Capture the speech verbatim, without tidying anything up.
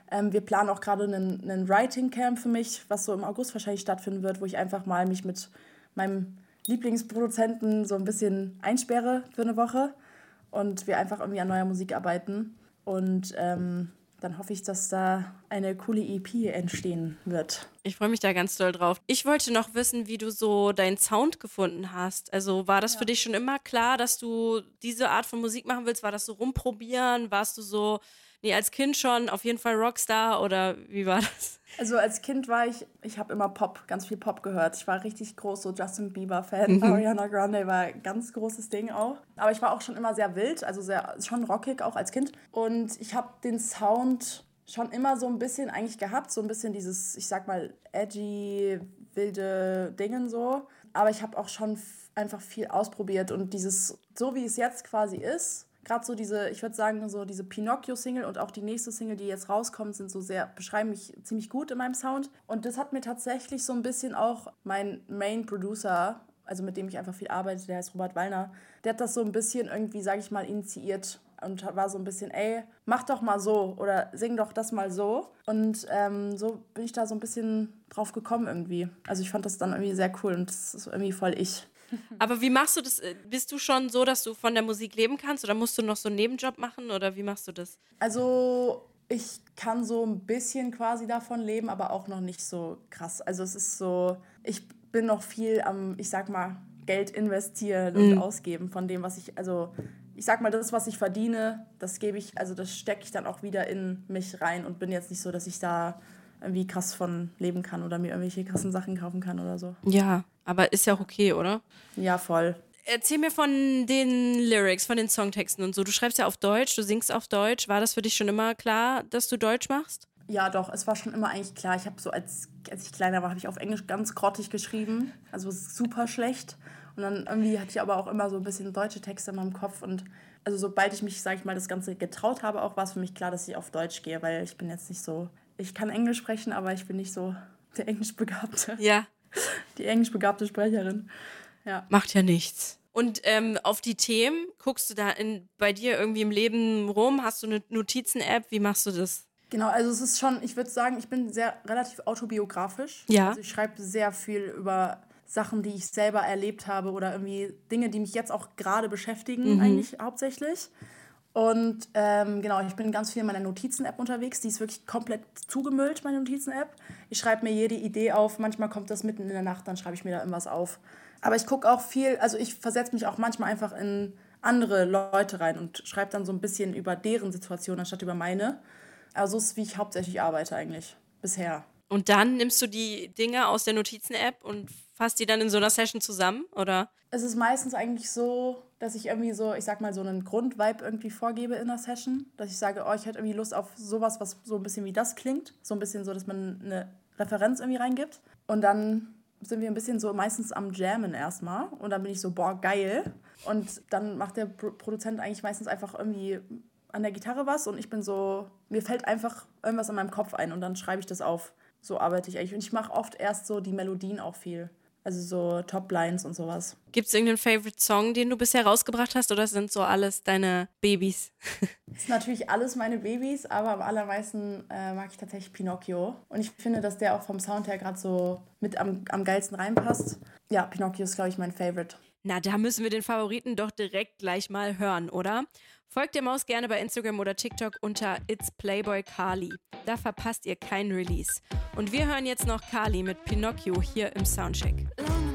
Ähm, wir planen auch gerade einen, einen Writing Camp für mich, was so im August wahrscheinlich stattfinden wird, wo ich einfach mal mich mit meinem Lieblingsproduzenten so ein bisschen einsperre für eine Woche und wir einfach irgendwie an neuer Musik arbeiten. Und ähm, dann hoffe ich, dass da eine coole E P entstehen wird. Ich freue mich da ganz doll drauf. Ich wollte noch wissen, wie du so deinen Sound gefunden hast. Also war das ja. für dich schon immer klar, dass du diese Art von Musik machen willst? War das so rumprobieren? Warst du so, nee, als Kind schon auf jeden Fall Rockstar oder wie war das? Also als Kind war ich, ich habe immer Pop, ganz viel Pop gehört. Ich war richtig groß, so Justin Bieber-Fan. Mhm. Ariana Grande war ein ganz großes Ding auch. Aber ich war auch schon immer sehr wild, also sehr, schon rockig auch als Kind. Und ich habe den Sound schon immer so ein bisschen eigentlich gehabt, so ein bisschen dieses, ich sag mal, edgy, wilde Dingen so. Aber ich habe auch schon f- einfach viel ausprobiert und dieses, so wie es jetzt quasi ist, gerade so diese, ich würde sagen, so diese Pinocchio-Single und auch die nächste Single, die jetzt rauskommt, sind so sehr, beschreiben mich ziemlich gut in meinem Sound. Und das hat mir tatsächlich so ein bisschen auch mein Main-Producer, also mit dem ich einfach viel arbeite, der heißt Robert Wallner, der hat das so ein bisschen irgendwie, sage ich mal, initiiert und war so ein bisschen, ey, mach doch mal so oder sing doch das mal so. Und ähm, so bin ich da so ein bisschen drauf gekommen irgendwie. Also ich fand das dann irgendwie sehr cool und das ist irgendwie voll ich. Aber wie machst du das? Bist du schon so, dass du von der Musik leben kannst oder musst du noch so einen Nebenjob machen oder wie machst du das? Also ich kann so ein bisschen quasi davon leben, aber auch noch nicht so krass. Also es ist so, ich bin noch viel am, ich sag mal, Geld investieren und mhm. ausgeben von dem, was ich, also ich sag mal, das, was ich verdiene, das gebe ich, also das stecke ich dann auch wieder in mich rein und bin jetzt nicht so, dass ich da irgendwie krass von leben kann oder mir irgendwelche krassen Sachen kaufen kann oder so. Ja, aber ist ja auch okay, oder? Ja, voll. Erzähl mir von den Lyrics, von den Songtexten und so. Du schreibst ja auf Deutsch, du singst auf Deutsch. War das für dich schon immer klar, dass du Deutsch machst? Ja, doch, es war schon immer eigentlich klar. Ich habe so, als, als ich kleiner war, habe ich auf Englisch ganz grottig geschrieben. Also super schlecht. Und dann irgendwie hatte ich aber auch immer so ein bisschen deutsche Texte in meinem Kopf. Und also sobald ich mich, sag ich mal, das Ganze getraut habe, auch war es für mich klar, dass ich auf Deutsch gehe. Weil ich bin jetzt nicht so, ich kann Englisch sprechen, aber ich bin nicht so der Englischbegabte. Ja. Die englischbegabte Sprecherin. Ja. Macht ja nichts. Und ähm, auf die Themen, guckst du da in, bei dir irgendwie im Leben rum? Hast du eine Notizen-App? Wie machst du das? Genau, also es ist schon, ich würde sagen, ich bin sehr relativ autobiografisch. Ja. Also ich schreibe sehr viel über Sachen, die ich selber erlebt habe oder irgendwie Dinge, die mich jetzt auch gerade beschäftigen, mhm. eigentlich hauptsächlich. Und ähm, genau, ich bin ganz viel in meiner Notizen-App unterwegs. Die ist wirklich komplett zugemüllt, meine Notizen-App. Ich schreibe mir jede Idee auf. Manchmal kommt das mitten in der Nacht, dann schreibe ich mir da irgendwas auf. Aber ich gucke auch viel, also ich versetze mich auch manchmal einfach in andere Leute rein und schreibe dann so ein bisschen über deren Situation anstatt über meine. Also so ist, wie ich hauptsächlich arbeite eigentlich, bisher. Und dann nimmst du die Dinge aus der Notizen-App und fasst die dann in so einer Session zusammen, oder? Es ist meistens eigentlich so, dass ich irgendwie so, ich sag mal, so einen Grundvibe irgendwie vorgebe in der Session. Dass ich sage, oh, ich hätte irgendwie Lust auf sowas, was so ein bisschen wie das klingt. So ein bisschen so, dass man eine Referenz irgendwie reingibt. Und dann sind wir ein bisschen so meistens am Jammen erstmal. Und dann bin ich so, boah, geil. Und dann macht der Pro- Produzent eigentlich meistens einfach irgendwie an der Gitarre was. Und ich bin so, mir fällt einfach irgendwas in meinem Kopf ein. Und dann schreibe ich das auf. So arbeite ich eigentlich. Und ich mache oft erst so die Melodien auch viel. Also so Top-Lines und sowas. Gibt es irgendeinen Favorite-Song, den du bisher rausgebracht hast, oder sind so alles deine Babys? Das sind natürlich alles meine Babys, aber am allermeisten äh, mag ich tatsächlich Pinocchio. Und ich finde, dass der auch vom Sound her gerade so mit am, am geilsten reinpasst. Ja, Pinocchio ist, glaube ich, mein Favorite. Na, da müssen wir den Favoriten doch direkt gleich mal hören, oder? Folgt der Maus gerne bei Instagram oder TikTok unter It's Playboy Carly. Da verpasst ihr keinen Release. Und wir hören jetzt noch Carly mit Pinocchio hier im Soundcheck. Long